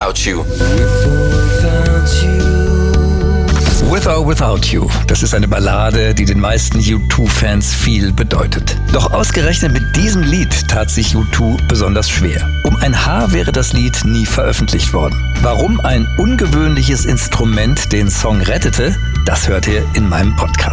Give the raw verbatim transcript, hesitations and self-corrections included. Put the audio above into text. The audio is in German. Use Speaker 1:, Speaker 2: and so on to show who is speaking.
Speaker 1: Without You.
Speaker 2: With or Without You. Das ist eine Ballade, die den meisten U zwei Fans viel bedeutet. Doch ausgerechnet mit diesem Lied tat sich U zwei besonders schwer. Um ein Haar wäre das Lied nie veröffentlicht worden. Warum ein ungewöhnliches Instrument den Song rettete, das hört ihr in meinem Podcast.